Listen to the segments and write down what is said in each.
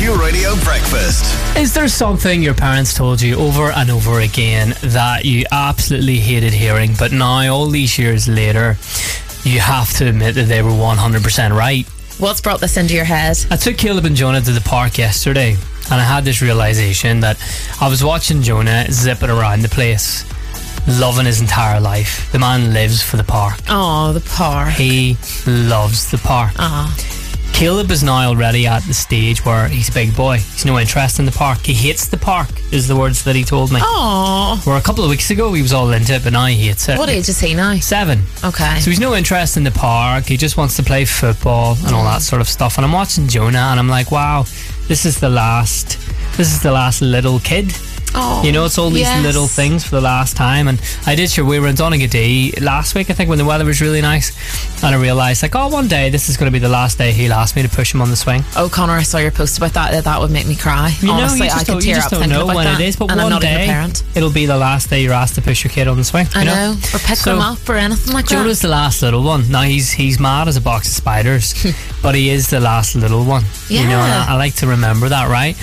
Q Radio Breakfast. Is there something your parents told you over and over again that you absolutely hated hearing, but now, all these years later, you have to admit that they were 100% right? What's brought this into your head? I took Caleb and Jonah to the park yesterday, and I had this realisation that I was watching Jonah zipping around the place, loving his entire life. The man lives for the park. Oh, the park. He loves the park. Caleb is now already at the stage where he's a big boy. He's no interest in the park. He hates the park, is the words that he told me. Oh. Where a couple of weeks ago he was all into it, but now he hates it. What age is he now? 7. Okay. So he's no interest in the park. He just wants to play football and all that sort of stuff. And I'm watching Jonah and I'm like, wow, this is the last little kid. Oh, you know, it's all these little things for the last time. And I did we were in Donaghadee last week, I think, when the weather was really nice, and I realised, like, one day this is going to be the last day he'll ask me to push him on the swing. Oh, Connor, I saw your post about that. That would make me cry. You know, honestly, I could tear up thinking about that. You just don't know when it is, but one day it'll be the last day you're asked to push your kid on the swing. I know. Or pick them up or anything like that. Jonah's the last little one. Now he's mad as a box of spiders, but he is the last little one. Yeah. You know, and I like to remember that, right?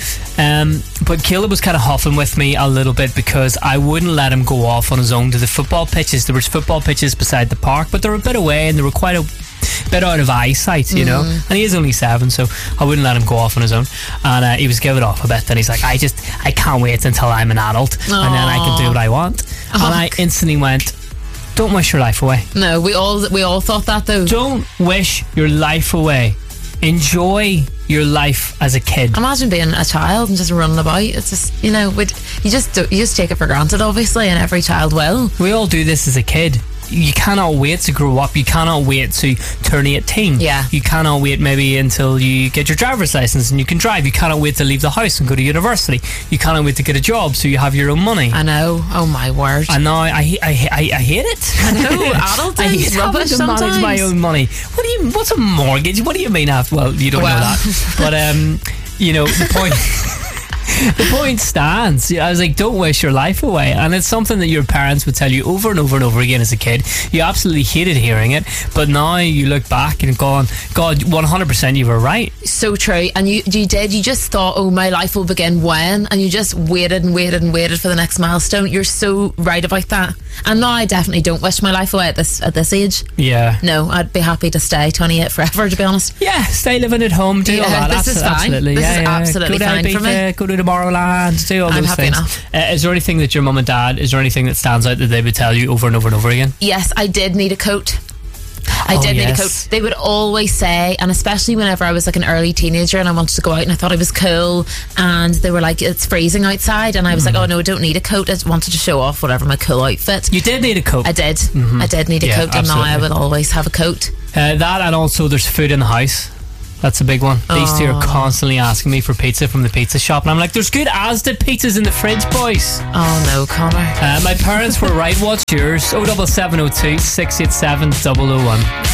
But Caleb was kind of huffing with me a little bit because I wouldn't let him go off on his own to the football pitches. There was football pitches beside the park, but they were a bit away and they were quite a bit out of eyesight, you know. And he is only 7, so I wouldn't let him go off on his own. And he was giving off a bit. Then he's like, I can't wait until I'm an adult, and then I can do what I want. And I instantly went, don't wish your life away. No, we all thought that though. Don't wish your life away. Enjoy your life as a kid. Imagine being a child and just running about. It's just, you know, you just take it for granted, obviously, and every child will. We all do this as a kid. You cannot wait to grow up. You cannot wait to turn 18. Yeah. You cannot wait maybe until you get your driver's license and you can drive. You cannot wait to leave the house and go to university. You cannot wait to get a job so you have your own money. I know. Oh my word. And now I hate it. I know. Adulting I hate is rubbish having to sometimes. manage my own money. What's a mortgage? What do you mean? Well, you don't know that. But you know, the point. The point stands. I was like, don't wish your life away. And it's something that your parents would tell you over and over and over again as a kid. You absolutely hated hearing it, but now you look back and gone, God, 100% you were right. So true. And you just thought, oh, my life will begin when, and you just waited and waited and waited for the next milestone. You're so right about that. And now I definitely don't wish my life away at this age. Yeah. No, I'd be happy to stay 28 forever, to be honest. Yeah, stay living at home, do all that. This is fine. Absolutely. This is absolutely fine for me. Go to Tomorrowland, do all I'm those happy things. enough. Is there anything that your mum and dad, is there anything that stands out that they would tell you over and over and over again? Yes, I did need a coat. I did need a coat. They would always say, and especially whenever I was like an early teenager and I wanted to go out and I thought I was cool, and they were like, it's freezing outside, and I was like, oh no, I don't need a coat. I just wanted to show off whatever my cool outfit. You did need a coat. I did. I did need a coat, and now I would always have a coat. That, and also there's food in the house. That's a big one. These two are constantly asking me for pizza from the pizza shop, and I'm like, there's good Asda pizzas in the fridge, boys. Oh no, Connor. My parents were right. What's yours? 07702 687 001.